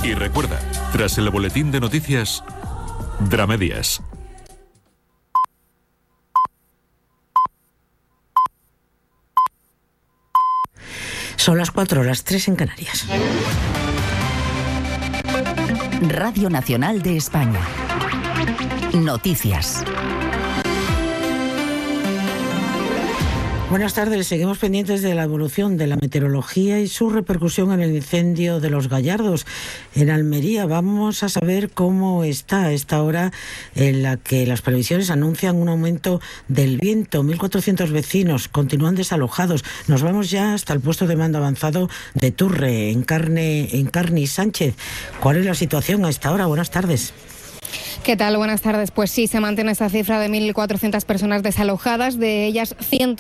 Y recuerda, tras el boletín de noticias, Dramedias. Son las 4, las 3 en Canarias. Radio Nacional de España. Noticias. Buenas tardes. Seguimos pendientes de la evolución de la meteorología y su repercusión en el incendio de Los Gallardos en Almería. Vamos a saber cómo está esta hora en la que las previsiones anuncian un aumento del viento. 1.400 vecinos continúan desalojados. Nos vamos ya hasta el puesto de mando avanzado de Turre, en Carni Sánchez. ¿Cuál es la situación a esta hora? Buenas tardes. ¿Qué tal? Buenas tardes. Pues sí, se mantiene esa cifra de 1.400 personas desalojadas. De ellas,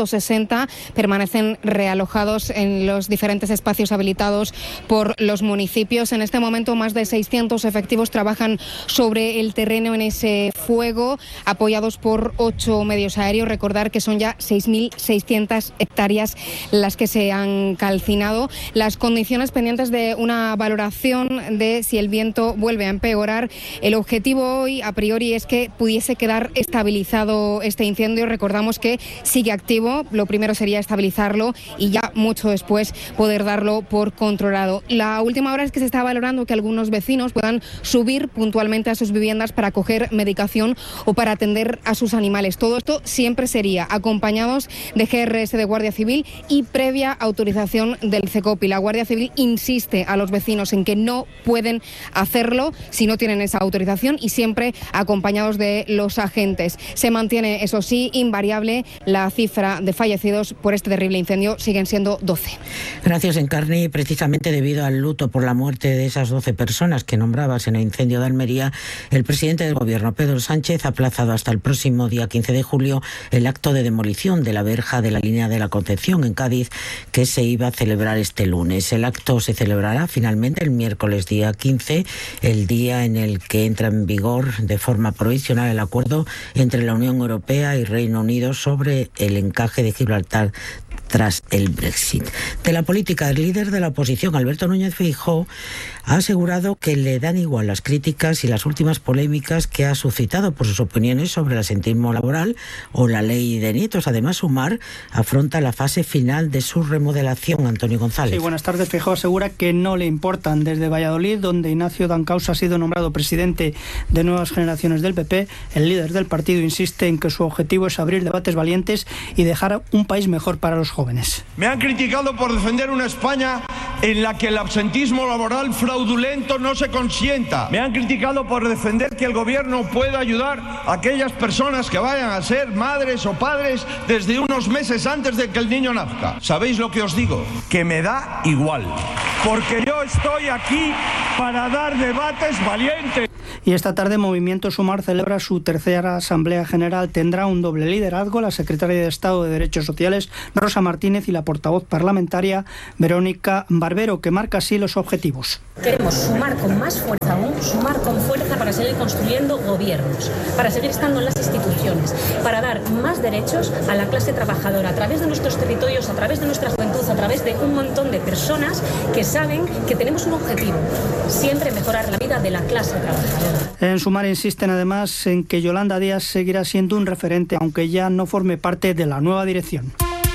160 permanecen realojados en los diferentes espacios habilitados por los municipios. En este momento, más de 600 efectivos trabajan sobre el terreno en ese fuego, apoyados por 8 medios aéreos. Recordar que son ya 6.600 hectáreas las que se han calcinado. Las condiciones pendientes de una valoración de si el viento vuelve a empeorar. El objetivo hoy, a priori, es que pudiese quedar estabilizado este incendio. Recordamos que sigue activo. Lo primero sería estabilizarlo y ya mucho después poder darlo por controlado. La última hora es que se está valorando que algunos vecinos puedan subir puntualmente a sus viviendas para coger medicación o para atender a sus animales. Todo esto siempre sería acompañados de GRS de Guardia Civil y previa autorización del CECOPI. La Guardia Civil insiste a los vecinos en que no pueden hacerlo si no tienen esa autorización y siempre acompañados de los agentes. Se mantiene, eso sí, invariable la cifra de fallecidos por este terrible incendio. Siguen siendo 12. Gracias, Encarni. Precisamente debido al luto por la muerte de esas 12 personas que nombrabas en el incendio de Almería, el presidente del Gobierno, Pedro Sánchez, ha aplazado hasta el próximo día 15 de julio el acto de demolición de la verja de la línea de la Concepción en Cádiz, que se iba a celebrar este lunes. El acto se celebrará finalmente el miércoles día 15, el día en el que entra en vigor de forma provisional el acuerdo entre la Unión Europea y Reino Unido sobre el encaje de Gibraltar tras el Brexit. De la política, el líder de la oposición, Alberto Núñez Feijóo, ha asegurado que le dan igual las críticas y las últimas polémicas que ha suscitado por sus opiniones sobre el asentismo laboral o la ley de nietos. Además, Sumar afronta la fase final de su remodelación. Antonio González. Sí, buenas tardes. Feijóo asegura que no le importan. Desde Valladolid, donde Ignacio Dancausa ha sido nombrado presidente de Nuevas Generaciones del PP, el líder del partido insiste en que su objetivo es abrir debates valientes y dejar un país mejor para los jóvenes. Me han criticado por defender una España en la que el absentismo laboral fraudulento no se consienta. Me han criticado por defender que el gobierno pueda ayudar a aquellas personas que vayan a ser madres o padres desde unos meses antes de que el niño nazca. ¿Sabéis lo que os digo? Que me da igual, porque yo estoy aquí para dar debates valientes. Y esta tarde Movimiento Sumar celebra su tercera Asamblea General. Tendrá un doble liderazgo, la secretaria de Estado de Derechos Sociales, Rosa Martínez, y la portavoz parlamentaria, Verónica Barbero, que marca así los objetivos. Queremos sumar con más fuerza aún, sumar con fuerza para seguir construyendo gobiernos, para seguir estando en las instituciones, para dar más derechos a la clase trabajadora a través de nuestros territorios, a través de nuestra juventud, a través de un montón de personas que saben que tenemos un objetivo, siempre mejorar la vida de la clase trabajadora. En Sumar insisten además en que Yolanda Díaz seguirá siendo un referente, aunque ya no forme parte de la nueva dirección.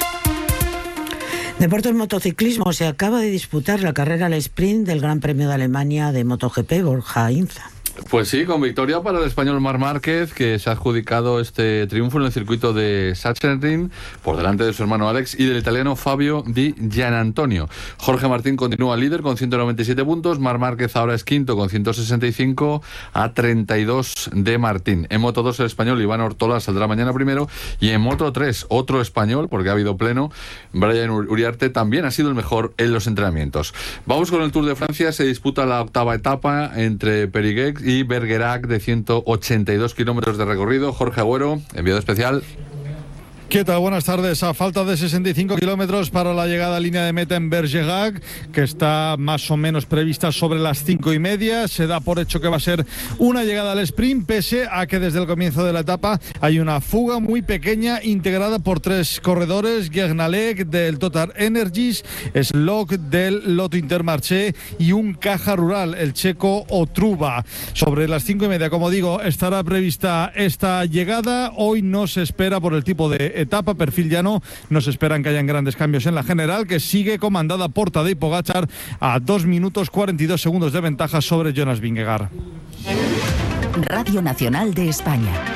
Deportes, motociclismo. Se acaba de disputar la carrera al sprint del Gran Premio de Alemania de MotoGP, Borja Inza. Pues sí, con victoria para el español Marc Márquez, que se ha adjudicado este triunfo en el circuito de Sachsenring por delante de su hermano Alex y del italiano Fabio Di Gianantonio. Jorge Martín continúa líder con 197 puntos, Marc Márquez ahora es quinto con 165 a 32 de Martín. En Moto 2 el español Iván Ortola saldrá mañana primero, y en Moto 3 otro español, porque ha habido pleno, Brian Uriarte también ha sido el mejor en los entrenamientos. Vamos con el Tour de Francia. Se disputa la octava etapa entre Périgueux y Bergerac de 182 kilómetros de recorrido. Jorge Agüero, enviado especial. ¿Qué tal? Buenas tardes. A falta de 65 kilómetros para la llegada a línea de meta en Bergerac, que está más o menos prevista sobre las 5:30, se da por hecho que va a ser una llegada al sprint, pese a que desde el comienzo de la etapa hay una fuga muy pequeña integrada por 3 corredores: Guernalec del Total Energies, Slok del Lotto Intermarché y un Caja Rural, el checo Otruba. Sobre las 5:30, como digo, estará prevista esta llegada. Hoy no se espera, por el tipo de etapa, perfil llano, no se esperan que hayan grandes cambios en la general, que sigue comandada por Tadej Pogačar a 2 minutos 42 segundos de ventaja sobre Jonas Vingegaard. Radio Nacional de España.